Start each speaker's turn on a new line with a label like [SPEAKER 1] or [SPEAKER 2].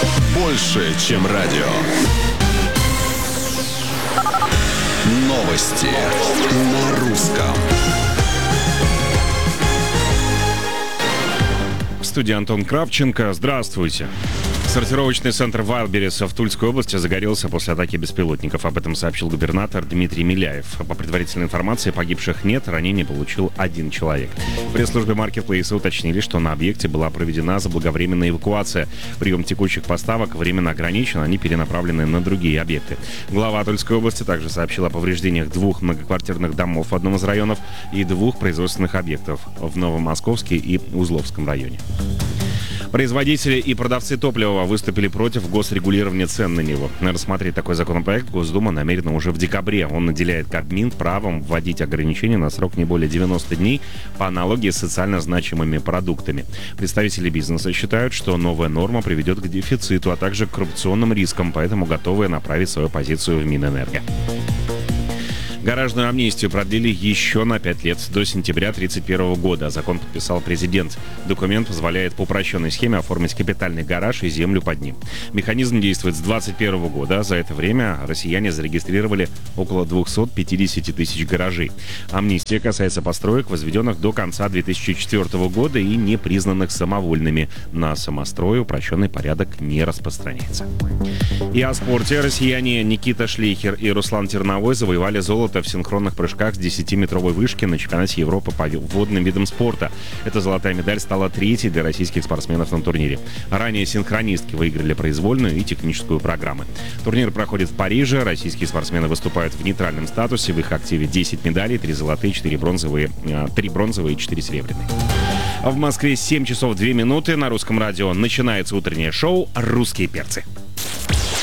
[SPEAKER 1] Больше, чем радио. Новости на русском.
[SPEAKER 2] В студии Антон Кравченко. Здравствуйте. Сортировочный центр Вайлдберриса в Тульской области загорелся после атаки беспилотников. Об этом сообщил губернатор Дмитрий Миляев. По предварительной информации, погибших нет, ранения получил один человек. В пресс-службе маркетплейса уточнили, что на объекте была проведена заблаговременная эвакуация. Прием текущих поставок временно ограничен, они перенаправлены на другие объекты. Глава Тульской области также сообщил о повреждениях 2 многоквартирных домов в одном из районов и 2 производственных объектов в Новомосковске и Узловском районе. Производители и продавцы топлива выступили против госрегулирования цен на него. Рассмотреть такой законопроект Госдума намерена уже в декабре. Он наделяет Кабмин правом вводить ограничения на срок не более 90 дней по аналогии с социально значимыми продуктами. Представители бизнеса считают, что новая норма приведет к дефициту, а также к коррупционным рискам, поэтому готовы направить свою позицию в Минэнерго. Гаражную амнистию продлили еще на 5 лет, до сентября 1931 года. Закон подписал президент. Документ позволяет по упрощенной схеме оформить капитальный гараж и землю под ним. Механизм действует с 1921 года. За это время россияне зарегистрировали около 250 тысяч гаражей. Амнистия касается построек, возведенных до конца 2004 года и не признанных самовольными. На самострой упрощенный порядок не распространяется. И о спорте. Россияне Никита Шлейхер и Руслан Терновой завоевали золото в синхронных прыжках с 10-метровой вышки на чемпионате Европы по водным видам спорта. Эта золотая медаль стала 3-й для российских спортсменов на турнире. Ранее синхронистки выиграли произвольную и техническую программы. Турнир проходит в Париже. Российские спортсмены выступают в нейтральном статусе. В их активе 10 медалей, 3 золотые, 3 бронзовые и 4 серебряные. А в Москве 7 часов 2 минуты. На русском радио начинается утреннее шоу «Русские перцы».